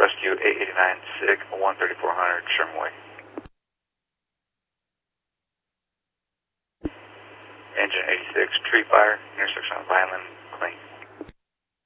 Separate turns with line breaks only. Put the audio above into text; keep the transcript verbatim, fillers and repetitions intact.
Rescue eight eighty-nine, S I G, one thirty-four hundred, Sherman Way. Engine eighty-six, tree fire, intersection of Vineland, clean.